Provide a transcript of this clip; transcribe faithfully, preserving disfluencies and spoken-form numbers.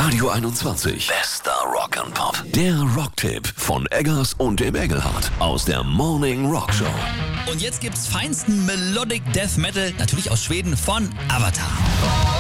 Radio einundzwanzig. Bester Rock'n'Pop. Der Rocktipp von Eggers und dem Engelhardt aus der Morning Rock Show. Und jetzt gibt's feinsten Melodic Death Metal, natürlich aus Schweden, von Avatar.